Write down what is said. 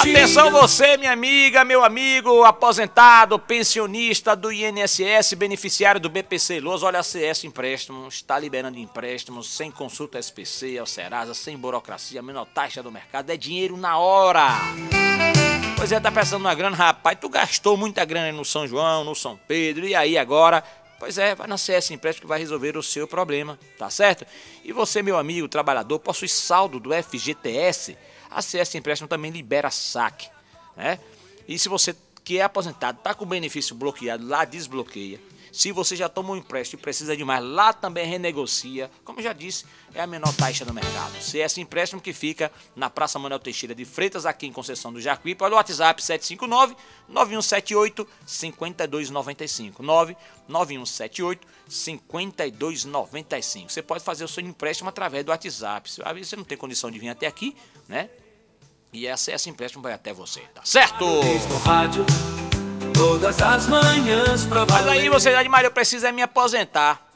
Atenção você, minha amiga, meu amigo, aposentado, pensionista do INSS, beneficiário do BPC Loas. Olha, a CS Empréstimos está liberando empréstimos sem consulta SPC, ao Serasa, sem burocracia, menor taxa do mercado, é dinheiro na hora. Pois é, tá pensando na grana, rapaz, tu gastou muita grana no São João, no São Pedro, e aí agora? Pois é, vai na CS Empréstimo que vai resolver o seu problema, tá certo? E você, meu amigo, trabalhador, possui saldo do FGTS? A CS Empréstimo também libera saque, né? E se você que é aposentado, tá com o benefício bloqueado, lá desbloqueia. Se você já tomou um empréstimo e precisa de mais, lá também renegocia. Como eu já disse, é a menor taxa do mercado. CS Empréstimo que fica na Praça Manuel Teixeira de Freitas, aqui em Conceição do Jacuípe. Olha o WhatsApp 759-9178-5295. 99178-5295. Você pode fazer o seu empréstimo através do WhatsApp. Às vezes você não tem condição de vir até aqui, né? E a CS Empréstimo vai até você, tá certo? Todas as manhãs pra Mas aí você já de Maria, eu preciso é me aposentar.